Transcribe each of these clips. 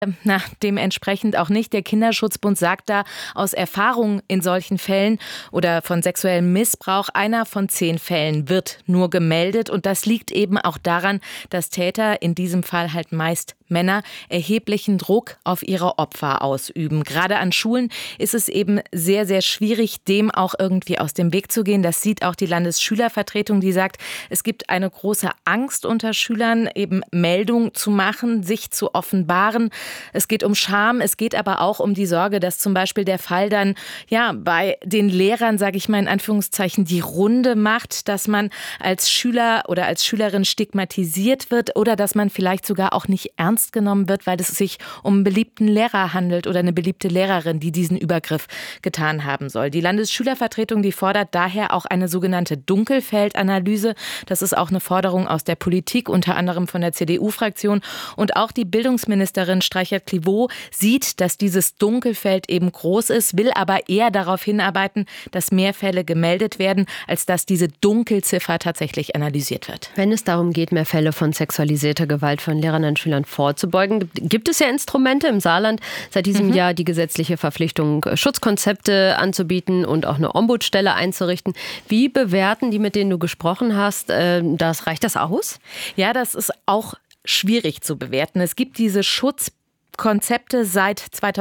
Dementsprechend auch nicht. Der Kinderschutzbund sagt da aus Erfahrung in solchen Fällen oder von sexuellem Missbrauch, 1 von 10 Fällen wird nur gemeldet. Und das liegt eben auch daran, dass Täter, in diesem Fall halt meist Männer, erheblichen Druck auf ihre Opfer ausüben. Gerade an Schulen ist es eben sehr, sehr schwierig, dem auch irgendwie aus dem Weg zu gehen. Das sieht auch die Landesschülervertretung, die sagt, es gibt eine große Angst unter Schülern, eben Meldung zu machen, sich zu offenbaren. Es geht um Scham, es geht aber auch um die Sorge, dass zum Beispiel der Fall dann bei den Lehrern, sage ich mal in Anführungszeichen, die Runde macht, dass man als Schüler oder als Schülerin stigmatisiert wird oder dass man vielleicht sogar auch nicht ernst genommen wird, weil es sich um einen beliebten Lehrer handelt oder eine beliebte Lehrerin, die diesen Übergriff getan haben soll. Die Landesschülervertretung, die fordert daher auch eine sogenannte Dunkelfeldanalyse. Das ist auch eine Forderung aus der Politik, unter anderem von der CDU-Fraktion. Und auch die Bildungsministerin Streichert-Clivaux sieht, dass dieses Dunkelfeld eben groß ist, will aber eher darauf hinarbeiten, dass mehr Fälle gemeldet werden, als dass diese Dunkelziffer tatsächlich analysiert wird. Wenn es darum geht, mehr Fälle von sexualisierter Gewalt von Lehrern und Schülern vorzubeugen, gibt es ja Instrumente im Saarland seit diesem Jahr die gesetzliche Verpflichtung, Schutzkonzepte anzubieten und auch eine Ombudsstelle einzurichten. Wie bewerten die, mit denen du gesprochen hast, das? Reicht das aus? Ja, das ist auch schwierig zu bewerten. Es gibt diese Schutzkonzepte seit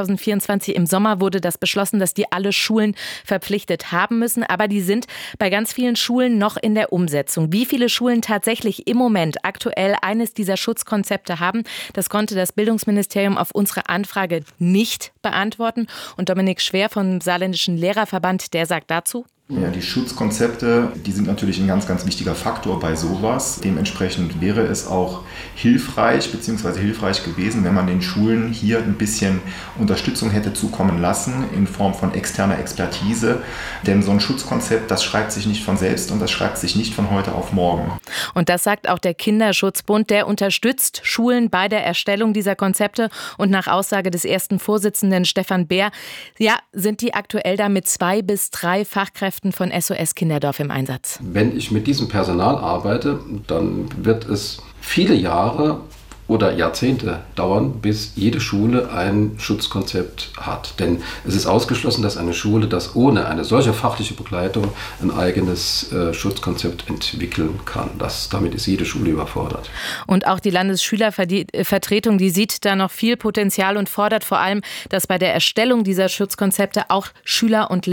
2024 im Sommer wurde das beschlossen, dass die alle Schulen verpflichtet haben müssen. Aber die sind bei ganz vielen Schulen noch in der Umsetzung. Wie viele Schulen tatsächlich im Moment aktuell eines dieser Schutzkonzepte haben, das konnte das Bildungsministerium auf unsere Anfrage nicht beantworten. Und Dominik Schwer vom Saarländischen Lehrerverband, der sagt dazu: Ja, die Schutzkonzepte, die sind natürlich ein ganz, ganz wichtiger Faktor bei sowas. Dementsprechend wäre es auch hilfreich gewesen, wenn man den Schulen hier ein bisschen Unterstützung hätte zukommen lassen in Form von externer Expertise. Denn so ein Schutzkonzept, das schreibt sich nicht von selbst und das schreibt sich nicht von heute auf morgen. Und das sagt auch der Kinderschutzbund, der unterstützt Schulen bei der Erstellung dieser Konzepte. Und nach Aussage des ersten Vorsitzenden Stefan Beer, sind die aktuell da mit 2 bis 3 Fachkräften von SOS Kinderdorf im Einsatz. Wenn ich mit diesem Personal arbeite, dann wird es viele Jahre oder Jahrzehnte dauern, bis jede Schule ein Schutzkonzept hat. Denn es ist ausgeschlossen, dass eine Schule, das ohne eine solche fachliche Begleitung ein eigenes Schutzkonzept entwickeln kann. Damit ist jede Schule überfordert. Und auch die Landesschülervertretung, die sieht da noch viel Potenzial und fordert vor allem, dass bei der Erstellung dieser Schutzkonzepte auch Schüler und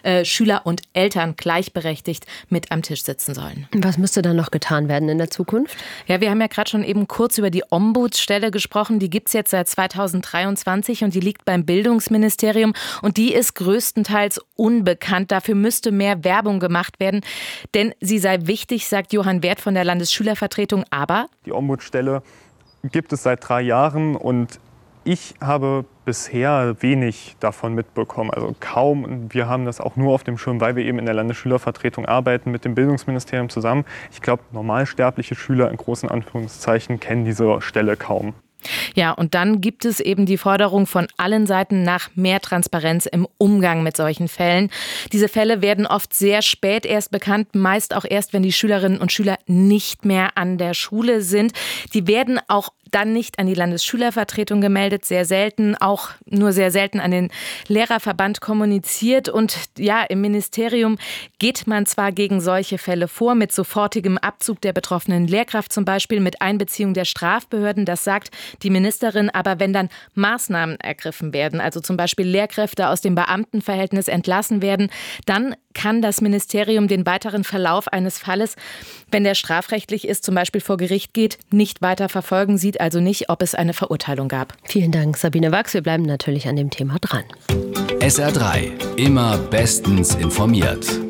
Eltern gleichberechtigt mit am Tisch sitzen sollen. Was müsste dann noch getan werden in der Zukunft? Ja, wir haben ja gerade schon eben kurz über die Ombudsstelle gesprochen. Die gibt es jetzt seit 2023 und die liegt beim Bildungsministerium. Und die ist größtenteils unbekannt. Dafür müsste mehr Werbung gemacht werden. Denn sie sei wichtig, sagt Johann Wert von der Landesschülervertretung. Aber die Ombudsstelle gibt es seit 3 Jahren und ich habe bisher wenig davon mitbekommen, also kaum. Und wir haben das auch nur auf dem Schirm, weil wir eben in der Landesschülervertretung arbeiten, mit dem Bildungsministerium zusammen. Ich glaube, normalsterbliche Schüler in großen Anführungszeichen kennen diese Stelle kaum. Ja, und dann gibt es eben die Forderung von allen Seiten nach mehr Transparenz im Umgang mit solchen Fällen. Diese Fälle werden oft sehr spät erst bekannt, meist auch erst, wenn die Schülerinnen und Schüler nicht mehr an der Schule sind. Die werden auch dann nicht an die Landesschülervertretung gemeldet, sehr selten, auch nur sehr selten an den Lehrerverband kommuniziert. Und ja, im Ministerium geht man zwar gegen solche Fälle vor, mit sofortigem Abzug der betroffenen Lehrkraft zum Beispiel, mit Einbeziehung der Strafbehörden, das sagt die Ministerin, aber wenn dann Maßnahmen ergriffen werden, also zum Beispiel Lehrkräfte aus dem Beamtenverhältnis entlassen werden, dann kann das Ministerium den weiteren Verlauf eines Falles, wenn der strafrechtlich ist, zum Beispiel vor Gericht geht, nicht weiter verfolgen, sieht also nicht, ob es eine Verurteilung gab. Vielen Dank, Sabine Wachs. Wir bleiben natürlich an dem Thema dran. SR3, immer bestens informiert.